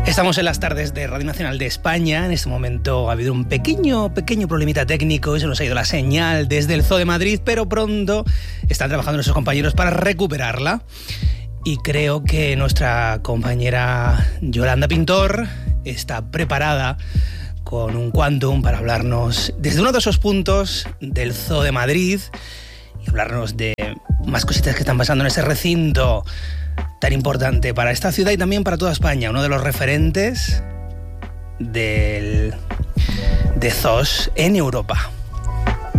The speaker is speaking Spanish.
Estamos en las tardes de Radio Nacional de España. En este momento ha habido un pequeño problemita técnico y se nos ha ido la señal desde el Zoo de Madrid, pero pronto están trabajando nuestros compañeros para recuperarla. Y creo que nuestra compañera Yolanda Pintor está preparada con un quantum para hablarnos desde uno de esos puntos del Zoo de Madrid y hablarnos de más cositas que están pasando en ese recinto tan importante para esta ciudad y también para toda España, uno de los referentes de zoos en Europa.